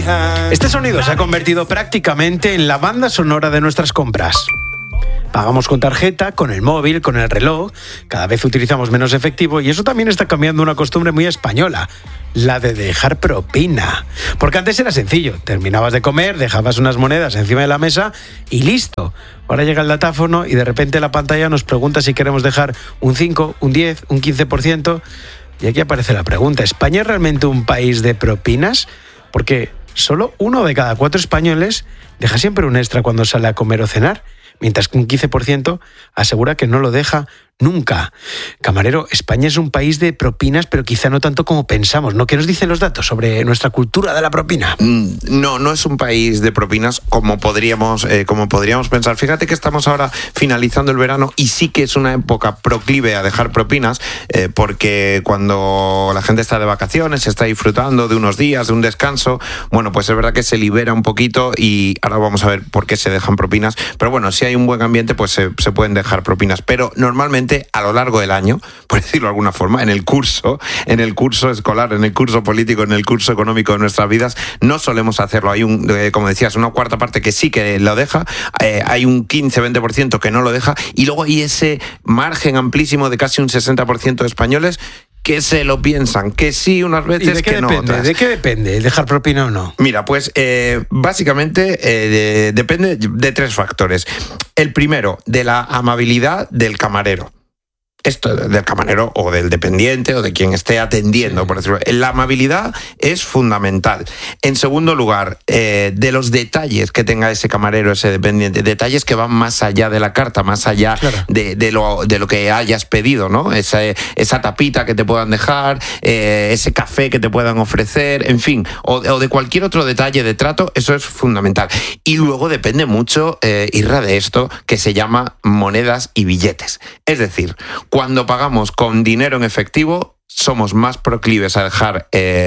Este sonido se ha convertido prácticamente en la banda sonora de nuestras compras. Pagamos con tarjeta, con el móvil, con el reloj. Cada vez utilizamos menos efectivo y eso también está cambiando una costumbre muy española, la de dejar propina. Porque antes era sencillo, terminabas de comer, dejabas unas monedas encima de la mesa y listo. Ahora llega el datáfono y de repente la pantalla nos pregunta si queremos dejar un 5, un 10, un 15%. Y aquí aparece la pregunta, ¿España es realmente un país de propinas? Porque solo 1 de cada 4 españoles deja siempre un extra cuando sale a comer o cenar, mientras que un 15% asegura que no lo deja nunca. Camarero, España es un país de propinas, pero quizá no tanto como pensamos, ¿no? ¿Qué nos dicen los datos sobre nuestra cultura de la propina? No es un país de propinas como podríamos pensar. Fíjate que estamos ahora finalizando el verano y sí que es una época proclive a dejar propinas, porque cuando la gente está de vacaciones, está disfrutando de unos días, de un descanso, bueno, pues es verdad que se libera un poquito y ahora vamos a ver por qué se dejan propinas. Pero bueno, si hay un buen ambiente, pues se pueden dejar propinas. Pero normalmente a lo largo del año, por decirlo de alguna forma, en el curso escolar, en el curso político, en el curso económico de nuestras vidas, no solemos hacerlo. Hay como decías, una cuarta parte que sí que lo deja, hay un 15-20% que no lo deja, y luego hay ese margen amplísimo de casi un 60% de españoles que se lo piensan, que sí unas veces, que no otras. ¿De qué depende dejar propina o no? Mira, pues básicamente depende de 3 factores. El primero, de la amabilidad del camarero. Esto del camarero o del dependiente o de quien esté atendiendo, por decirlo. La amabilidad es fundamental. En segundo lugar, de los detalles que tenga ese camarero, ese dependiente, detalles que van más allá de la carta, más allá, claro, de lo que hayas pedido, ¿no? Esa tapita que te puedan dejar, ese café que te puedan ofrecer, en fin, o de cualquier otro detalle de trato, eso es fundamental. Y luego depende mucho, Irra, de esto que se llama monedas y billetes. Es decir, cuando pagamos con dinero en efectivo, somos más proclives a dejar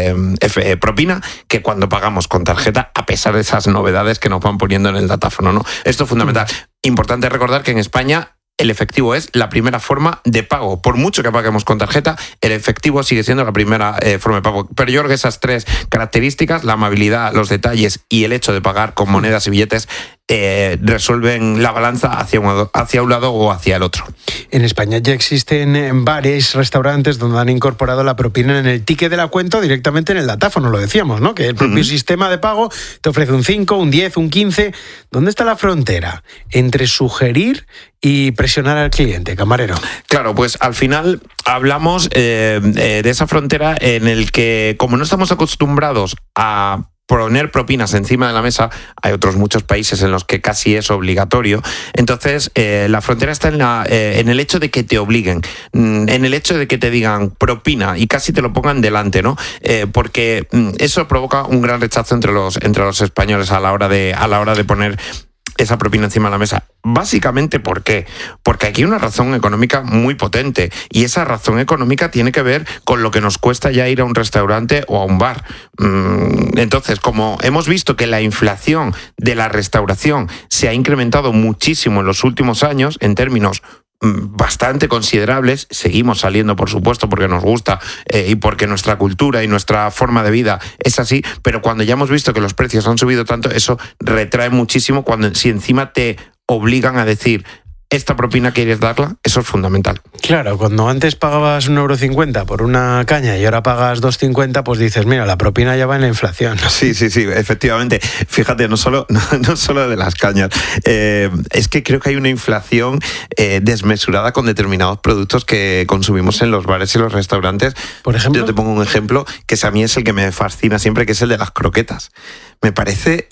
propina que cuando pagamos con tarjeta, a pesar de esas novedades que nos van poniendo en el datáfono, ¿no? Esto es fundamental. Importante recordar que en España el efectivo es la primera forma de pago. Por mucho que paguemos con tarjeta, el efectivo sigue siendo la primera forma de pago. Pero yo creo que esas 3 características, la amabilidad, los detalles y el hecho de pagar con monedas y billetes, resuelven la balanza hacia un lado o hacia el otro. En España ya existen bares, restaurantes donde han incorporado la propina en el ticket de la cuenta directamente en el datáfono, lo decíamos, ¿no? Que el propio sistema de pago te ofrece un 5, un 10, un 15. ¿Dónde está la frontera entre sugerir y presionar al cliente, camarero? Claro, pues al final hablamos de esa frontera en el que, como no estamos acostumbrados a poner propinas encima de la mesa, hay otros muchos países en los que casi es obligatorio. Entonces, la frontera está en el hecho de que te obliguen, en el hecho de que te digan propina y casi te lo pongan delante, ¿no? Porque eso provoca un gran rechazo entre los españoles a la hora de poner esa propina encima de la mesa. Básicamente, ¿por qué? Porque aquí hay una razón económica muy potente y esa razón económica tiene que ver con lo que nos cuesta ya ir a un restaurante o a un bar. Entonces, como hemos visto que la inflación de la restauración se ha incrementado muchísimo en los últimos años en términos bastante considerables, seguimos saliendo, por supuesto, porque nos gusta y porque nuestra cultura y nuestra forma de vida es así, pero cuando ya hemos visto que los precios han subido tanto, eso retrae muchísimo si encima te obligan a decir esta propina quieres darla, eso es fundamental. Claro, cuando antes pagabas 1,50 € por una caña y ahora pagas 2,50, pues dices, mira, la propina ya va en la inflación. Sí, efectivamente. Fíjate, no solo de las cañas, es que creo que hay una inflación desmesurada con determinados productos que consumimos en los bares y los restaurantes. Por ejemplo, yo te pongo un ejemplo que a mí es el que me fascina siempre, que es el de las croquetas. Me parece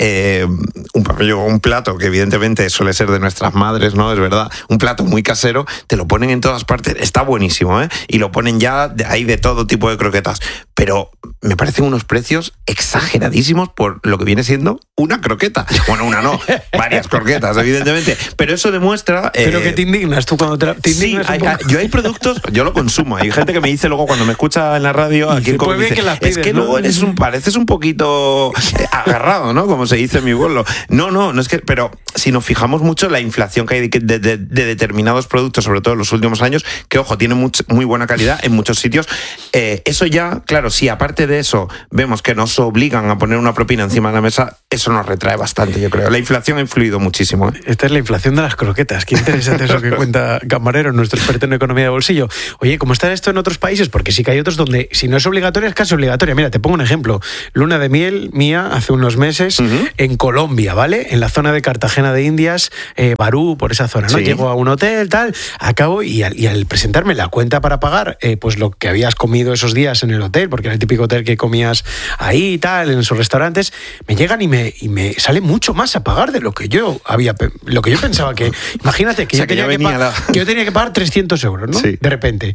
un plato que evidentemente suele ser de nuestras madres, ¿no? Es verdad, un plato muy casero, te lo ponen en todas partes, está buenísimo, ¿eh? Y lo ponen ya, hay de todo tipo de croquetas, pero me parecen unos precios exageradísimos por lo que viene siendo una croqueta. Bueno, una no, varias croquetas, evidentemente. Pero eso demuestra... Pero que te indignas tú cuando te indignas. Sí, hay productos, yo lo consumo. Hay gente que me dice luego cuando me escucha en la radio, aquí en Covid, dice, es que luego pareces un poquito agarrado, ¿no? Como se dice en mi pueblo. No es que... Pero si nos fijamos mucho en la inflación que hay de determinados productos, sobre todo en los últimos años, que, ojo, tienen muy buena calidad en muchos sitios, eso ya, claro, si aparte de eso vemos que nos obligan a poner una propina encima de la mesa, eso nos retrae bastante, yo creo. La inflación ha influido muchísimo, ¿eh? Esta es la inflación de las croquetas. Qué interesante eso que cuenta Camarero, nuestro experto en economía de bolsillo. Oye, ¿cómo está esto en otros países? Porque sí que hay otros donde, si no es obligatoria, es casi obligatoria. Mira, te pongo un ejemplo. Luna de miel mía hace unos meses en Colombia, ¿vale? En la zona de Cartagena de Indias, Barú, por esa zona, ¿no? Sí. Llego a un hotel, tal, acabo y al presentarme la cuenta para pagar, pues lo que habías comido esos días en el hotel, porque era el típico hotel que comías ahí y tal, en sus restaurantes, me llegan y me sale mucho más a pagar de lo que yo pensaba que... Imagínate que, o sea, que yo tenía que pagar 300 euros, ¿no? Sí. De repente.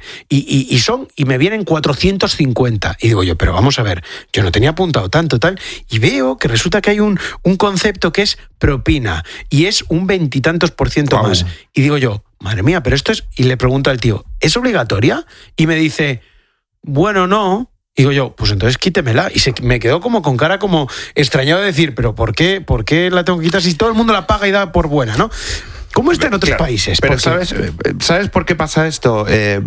Y me vienen 450. Y digo yo, pero vamos a ver, yo no tenía apuntado tanto, tal. Y veo que resulta que hay un concepto que es propina. Y es un 20 y tantos % más. Y digo yo, madre mía, pero esto es... Y le pregunto al tío, ¿es obligatoria? Y me dice, bueno, no... Digo yo, pues entonces quítemela. Y me quedó como con cara como extrañado de decir, pero ¿por qué la tengo que quitar si todo el mundo la paga y da por buena, ¿no? ¿Cómo está en otros países? Pero ¿sabes por qué pasa esto?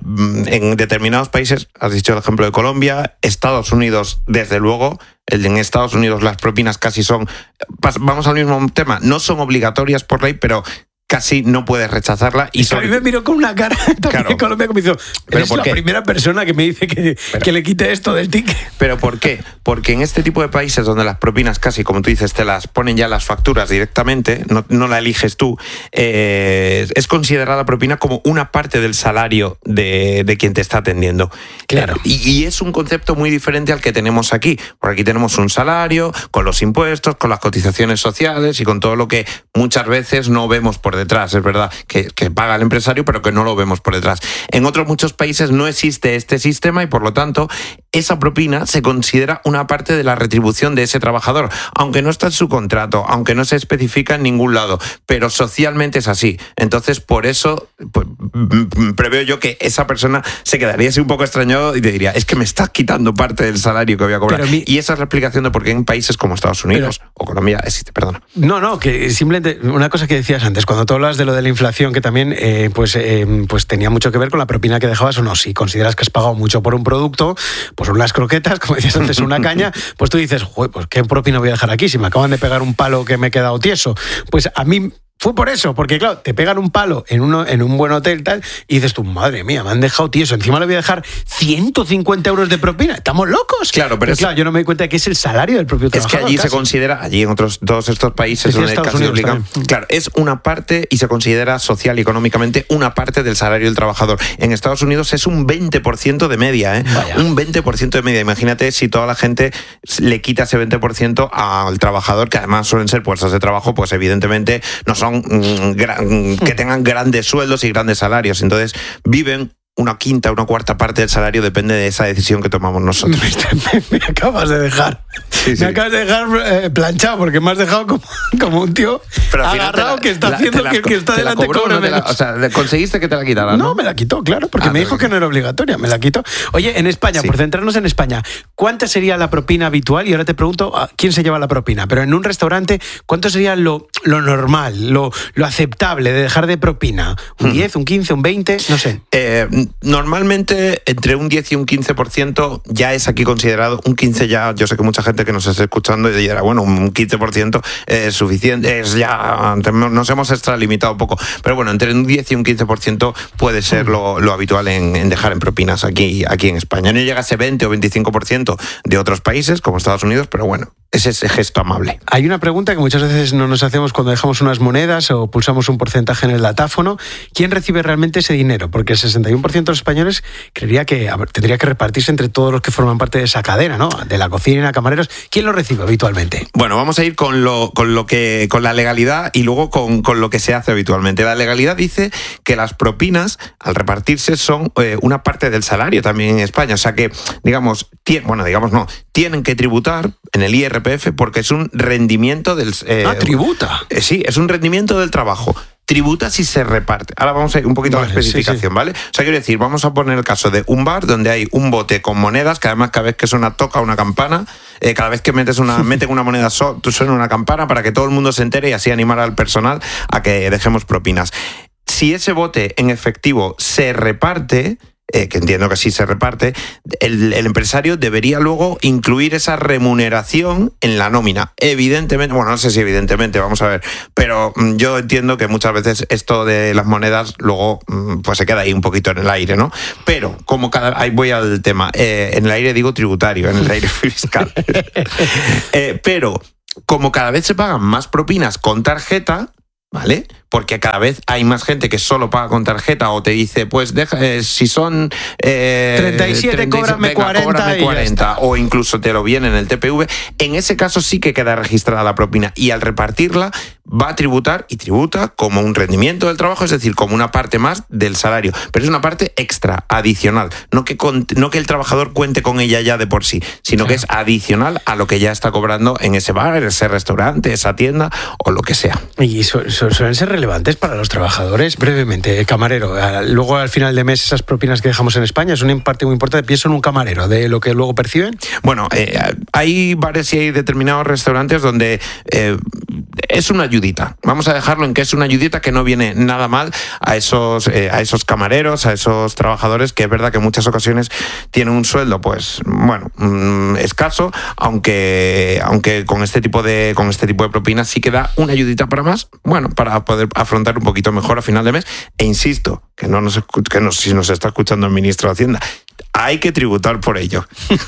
En determinados países, has dicho el ejemplo de Colombia, Estados Unidos, desde luego, en Estados Unidos las propinas casi son... Vamos al mismo tema, no son obligatorias por ley, pero... casi no puedes rechazarla. Y a mí me miró con una cara también en Colombia que me hizo, eres la primera persona que me dice que le quite esto del ticket. ¿Pero por qué? Porque en este tipo de países donde las propinas casi, como tú dices, te las ponen ya las facturas directamente, no la eliges tú, es considerada propina como una parte del salario de quien te está atendiendo. Claro. Y es un concepto muy diferente al que tenemos aquí, porque aquí tenemos un salario, con los impuestos, con las cotizaciones sociales y con todo lo que muchas veces no vemos por detrás, es verdad, que paga el empresario, pero que no lo vemos por detrás. En otros muchos países no existe este sistema y, por lo tanto, esa propina se considera una parte de la retribución de ese trabajador, aunque no está en su contrato, aunque no se especifica en ningún lado, pero socialmente es así. Entonces, por eso, pues, preveo yo que esa persona se quedaría así un poco extrañado y te diría, es que me estás quitando parte del salario que voy a cobrar. Y esa es la explicación de por qué en países como Estados Unidos o Colombia existe, perdona. No, que simplemente una cosa que decías antes, cuando tú hablas de lo de la inflación, que también pues tenía mucho que ver con la propina que dejabas o no. Si consideras que has pagado mucho por un producto, pues unas croquetas, como decías antes, una caña, pues tú dices, joder, pues qué propina voy a dejar aquí si me acaban de pegar un palo que me he quedado tieso. Pues a mí... Fue por eso, porque claro, te pegan un palo en un buen hotel tal y dices tú, madre mía, me han dejado tieso, encima le voy a dejar 150 euros de propina, ¿estamos locos? Claro, pero claro, yo no me di cuenta de que es el salario del propio trabajador. Es que allí se considera, allí en todos estos países donde casi se obligan, claro, es una parte y se considera social y económicamente una parte del salario del trabajador. En Estados Unidos es un 20% de media, ¿eh? Vaya. Un 20% de media. Imagínate si toda la gente le quita ese 20% al trabajador, que además suelen ser puestos de trabajo, pues evidentemente no son que tengan grandes sueldos y grandes salarios. Entonces viven una quinta, una cuarta parte del salario, depende de esa decisión que tomamos nosotros. Me acabas de dejar. Sí. Me acabas de dejar planchado, porque me has dejado como un tío agarrado que está haciendo que el que está delante cobre menos. O sea, conseguiste que te la quitara, ¿no? No, me la quitó, claro, porque me dijo que no era obligatoria, me la quitó. Oye, en España, por centrarnos en España, ¿cuánta sería la propina habitual? Y ahora te pregunto, ¿quién se lleva la propina? Pero en un restaurante, ¿cuánto sería lo normal, lo aceptable de dejar de propina? ¿Un 10, un 15, un 20? No sé. Normalmente entre un 10 y un 15% ya es aquí considerado, un 15 ya, yo sé que mucha gente que nos está escuchando y dirá, bueno, un 15% es suficiente, es ya, nos hemos extralimitado un poco, pero bueno, entre un 10 y un 15% puede ser lo habitual en dejar en propinas aquí en España. No llega a ese 20 o 25% de otros países como Estados Unidos, pero bueno, es ese gesto amable. Hay una pregunta que muchas veces no nos hacemos cuando dejamos unas monedas o pulsamos un porcentaje en el datáfono. ¿Quién recibe realmente ese dinero? Porque el 61% de los españoles creería que tendría que repartirse entre todos los que forman parte de esa cadena, ¿no? De la cocina, camareros. ¿Quién lo recibe habitualmente? Bueno, vamos a ir con la legalidad legalidad y luego con lo que se hace habitualmente. La legalidad dice que las propinas, al repartirse, son una parte del salario también en España. O sea que, tienen que tributar en el IRPF porque es un rendimiento del... ¿tributa? Sí, es un rendimiento del trabajo. Tributa si se reparte. Ahora vamos a ir un poquito a la especificación, ¿vale? O sea, quiero decir, vamos a poner el caso de un bar donde hay un bote con monedas, que además cada vez que suena toca una campana, cada vez que meten una moneda suena una campana para que todo el mundo se entere y así animar al personal a que dejemos propinas. Si ese bote en efectivo se reparte, que entiendo que sí se reparte, el empresario debería luego incluir esa remuneración en la nómina. Evidentemente, no sé si evidentemente, vamos a ver, pero yo entiendo que muchas veces esto de las monedas luego pues se queda ahí un poquito en el aire, ¿no? Pero ahí voy al tema, en el aire digo tributario, en el aire fiscal. Pero como cada vez se pagan más propinas con tarjeta, ¿vale? Porque cada vez hay más gente que solo paga con tarjeta o te dice, pues si son 37, cóbrame 40 o incluso te lo viene en el TPV. En ese caso sí que queda registrada la propina y al repartirla va a tributar y tributa como un rendimiento del trabajo, es decir, como una parte más del salario. Pero es una parte extra, adicional. No que el trabajador cuente con ella ya de por sí, sino que es adicional a lo que ya está cobrando en ese bar, ese restaurante, esa tienda o lo que sea. Y suelen ser relevantes para los trabajadores. Brevemente, camarero, luego al final de mes esas propinas que dejamos en España es una parte muy importante. Pienso en un camarero, de lo que luego perciben. Bueno, hay bares y hay determinados restaurantes donde es una ayudita. Vamos a dejarlo en que es una ayudita que no viene nada mal a esos camareros, a esos trabajadores que es verdad que en muchas ocasiones tienen un sueldo, pues, escaso, aunque con este tipo de propinas sí que da una ayudita para más, para poder afrontar un poquito mejor a final de mes. E insisto, si nos está escuchando el ministro de Hacienda, hay que tributar por ello.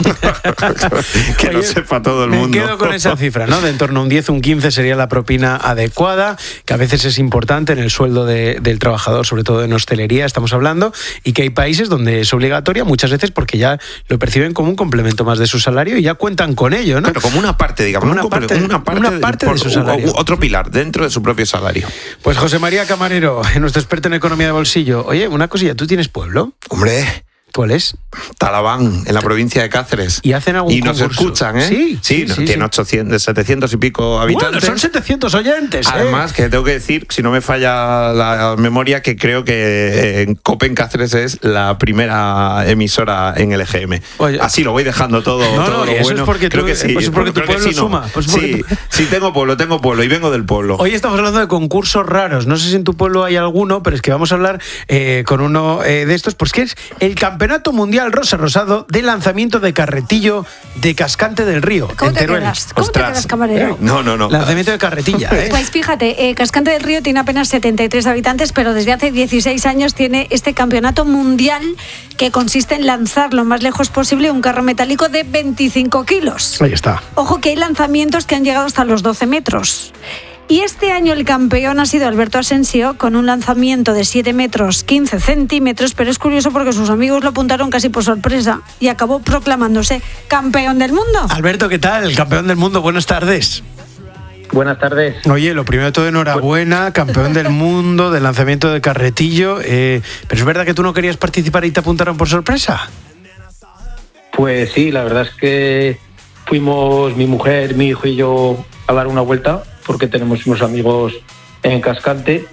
Que lo sepa todo el mundo. Me quedo con esa cifra, ¿no? De en torno a un 10, un 15 sería la propina adecuada, que a veces es importante en el sueldo del trabajador, sobre todo en hostelería estamos hablando, y que hay países donde es obligatoria muchas veces porque ya lo perciben como un complemento más de su salario y ya cuentan con ello, ¿no? Pero como una parte, digamos, una parte de su salario. Otro pilar dentro de su propio salario. Pues José María Camarero, nuestro experto en economía de bolsillo. Oye, una cosilla, ¿tú tienes pueblo? Hombre... ¿Cuál es? Talaván, en la provincia de Cáceres. ¿Y hacen algún concurso? Nos escuchan, ¿eh? Sí, tiene 700 y pico habitantes. Bueno, son 700 oyentes, Además, que tengo que decir, si no me falla la memoria, que creo que en Copen Cáceres es la primera emisora en el EGM. Oye, así lo voy dejando todo, todo lo eso bueno. Es porque creo que sí. Pues es porque tu pueblo suma. Pues sí, tengo pueblo y vengo del pueblo. Hoy estamos hablando de concursos raros. No sé si en tu pueblo hay alguno, pero es que vamos a hablar con uno de estos, pues que es el Campeonato Mundial Rosa Rosado de lanzamiento de carretillo de Cascante del Río. ¿Cómo te quedas, camarero? No. Lanzamiento de carretilla. Pues fíjate, Cascante del Río tiene apenas 73 habitantes, pero desde hace 16 años tiene este campeonato mundial que consiste en lanzar lo más lejos posible un carro metálico de 25 kilos. Ahí está. Ojo que hay lanzamientos que han llegado hasta los 12 metros. Y este año el campeón ha sido Alberto Asensio con un lanzamiento de 7 metros 15 centímetros, pero es curioso porque sus amigos lo apuntaron casi por sorpresa y acabó proclamándose campeón del mundo. Alberto, ¿qué tal? Campeón del mundo, buenas tardes. Buenas tardes. Oye, lo primero de todo, enhorabuena, campeón del mundo del lanzamiento de carretillo. Pero ¿es verdad que tú no querías participar y te apuntaron por sorpresa? Pues sí, la verdad es que fuimos mi mujer, mi hijo y yo a dar una vuelta porque tenemos unos amigos en Cascante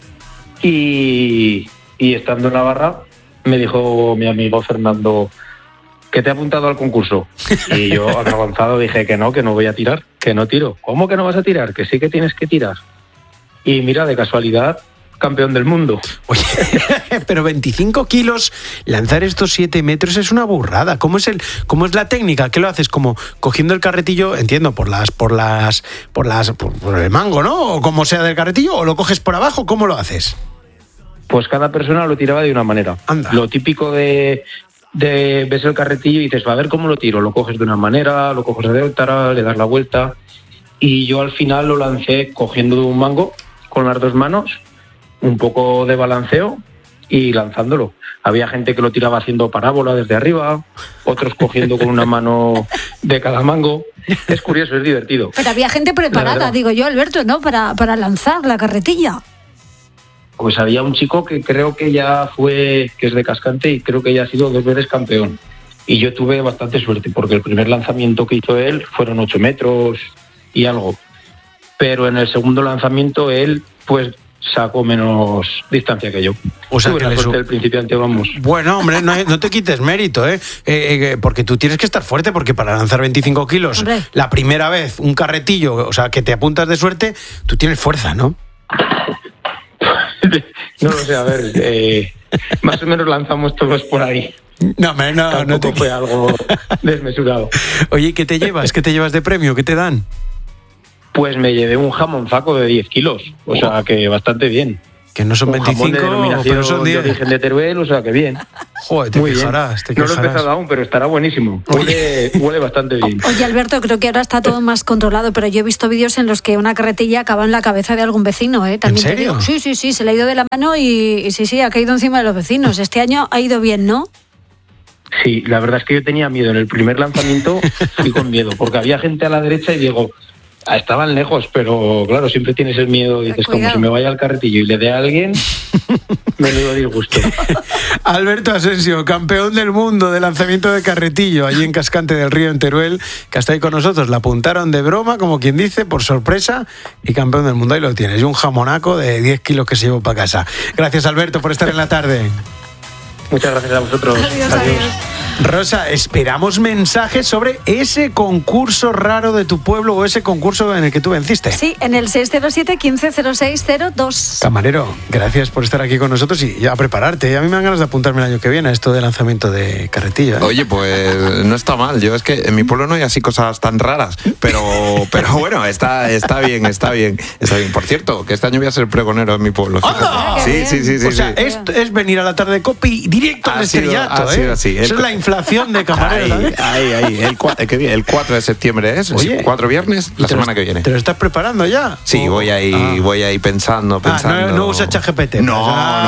y estando en Navarra me dijo mi amigo Fernando que te ha apuntado al concurso y yo avanzado dije que no voy a tirar, que no tiro. ¿Cómo que no vas a tirar? Que sí que tienes que tirar. Y mira, de casualidad, campeón del mundo. Oye, pero 25 kilos, lanzar estos 7 metros es una burrada. ¿Cómo es la técnica? ¿Qué lo haces? Como cogiendo el carretillo, entiendo, por el mango, ¿no? O como sea del carretillo, o lo coges por abajo, ¿cómo lo haces? Pues cada persona lo tiraba de una manera. Anda. Lo típico de ves el carretillo y dices, va a ver cómo lo tiro. Lo coges de una manera, lo coges de otra, le das la vuelta. Y yo al final lo lancé cogiendo de un mango con las dos manos, un poco de balanceo y lanzándolo. Había gente que lo tiraba haciendo parábola desde arriba, otros cogiendo con una mano de cada mango. Es curioso, es divertido. Pero había gente preparada, digo yo, Alberto, ¿no? Para lanzar la carretilla. Pues había un chico que creo que ya fue, que es de Cascante, y creo que ya ha sido 2 veces campeón. Y yo tuve bastante suerte, porque el primer lanzamiento que hizo él fueron 8 metros y algo. Pero en el segundo lanzamiento él, pues, sacó menos distancia que yo. O sea, tuve la suerte del principiante, vamos. Bueno, hombre, no te quites mérito, porque tú tienes que estar fuerte, porque para lanzar 25 kilos, hombre, la primera vez, un carretillo, o sea, que te apuntas de suerte, tú tienes fuerza, ¿no? No lo sé, a ver, más o menos lanzamos todos por ahí. No, hombre, no te fue algo desmesurado. Oye, ¿qué te llevas? ¿Qué te llevas de premio? ¿Qué te dan? Pues me llevé un jamonzaco de 10 kilos, o sea que bastante bien. Que no son un 25, pero son 10. De origen de Teruel, o sea que bien. Joder, te quejarás. No lo he empezado aún, pero estará buenísimo. Huele bastante bien. Oye, Alberto, creo que ahora está todo más controlado, pero yo he visto vídeos en los que una carretilla acaba en la cabeza de algún vecino, ¿eh? ¿También ¿En serio? Sí, se le ha ido de la mano y sí, ha caído encima de los vecinos. Este año ha ido bien, ¿no? Sí, la verdad es que yo tenía miedo. En el primer lanzamiento fui con miedo, porque había gente a la derecha y digo, estaban lejos, pero claro, siempre tienes el miedo, dices, como si me vaya al carretillo y le dé a alguien, menudo disgusto. Alberto Asensio, campeón del mundo de lanzamiento de carretillo, allí en Cascante del Río, en Teruel, que está ahí con nosotros. La apuntaron de broma, como quien dice, por sorpresa, y campeón del mundo. Ahí lo tienes, y un jamonaco de 10 kilos que se llevó para casa. Gracias, Alberto, por estar en la tarde. Muchas gracias a vosotros. Adiós. Rosa, esperamos mensajes sobre ese concurso raro de tu pueblo o ese concurso en el que tú venciste. Sí, en el 607-150602. Camarero, gracias por estar aquí con nosotros y ya a prepararte. A mí me dan ganas de apuntarme el año que viene a esto de lanzamiento de carretilla. Oye, pues no está mal. Yo es que en mi pueblo no hay así cosas tan raras, pero bueno, está bien. Por cierto, que este año voy a ser pregonero en mi pueblo. ¡Anda! Sí. O sea, esto es venir a la tarde de Cope y directo al estrellato. Ha sido así. Eso es la inflación de camarero. Ahí. El 4 de septiembre es. Oye, 4 viernes, la semana que viene. ¿Te lo estás preparando ya? Sí, voy ahí pensando. No usas ChatGPT. No,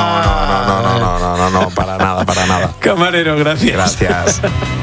para nada. Camarero, gracias. Gracias.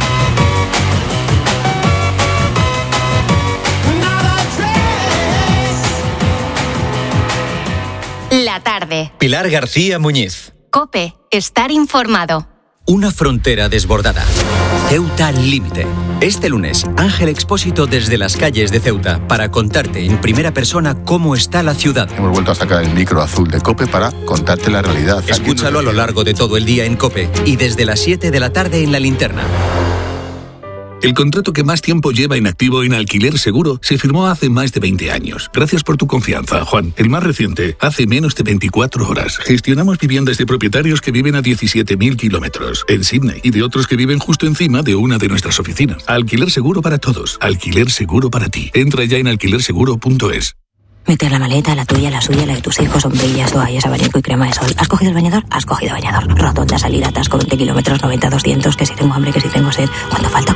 La tarde. Pilar García Muñiz. COPE. Estar informado. Una frontera desbordada. Ceuta al límite. Este lunes, Ángel Expósito desde las calles de Ceuta para contarte en primera persona cómo está la ciudad. Hemos vuelto a sacar el micro azul de COPE para contarte la realidad. Escúchalo a lo largo de todo el día en COPE y desde las 7 de la tarde en La Linterna. El contrato que más tiempo lleva inactivo en Alquiler Seguro se firmó hace más de 20 años. Gracias por tu confianza, Juan. El más reciente, hace menos de 24 horas. Gestionamos viviendas de propietarios que viven a 17.000 kilómetros en Sydney y de otros que viven justo encima de una de nuestras oficinas. Alquiler Seguro para todos. Alquiler Seguro para ti. Entra ya en alquilerseguro.es. Meter la maleta, la tuya, la suya, la de tus hijos, sombrillas, toallas, abanico y crema de sol. ¿Has cogido el bañador? Has cogido bañador. Rotonda, salida, atasco, 20 kilómetros, 90, 200, que si tengo hambre, que si tengo sed. ¿Cuánto falta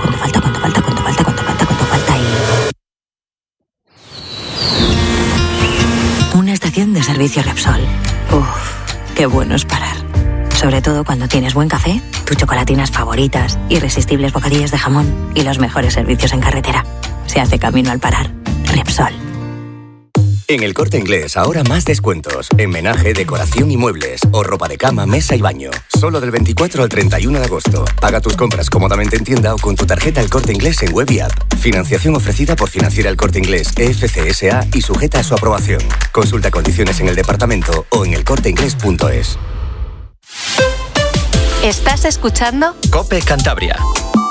y... Una estación de servicio Repsol. Qué bueno es parar. Sobre todo cuando tienes buen café, tus chocolatinas favoritas, irresistibles bocadillos de jamón y los mejores servicios en carretera. Se hace camino al parar. Repsol. En El Corte Inglés, ahora más descuentos. En menaje, decoración y muebles. O ropa de cama, mesa y baño. Solo del 24 al 31 de agosto. Paga tus compras cómodamente en tienda o con tu tarjeta El Corte Inglés en web y app. Financiación ofrecida por Financiera El Corte Inglés, EFCSA y sujeta a su aprobación. Consulta condiciones en el departamento o en elcorteinglés.es. ¿Estás escuchando? COPE Cantabria.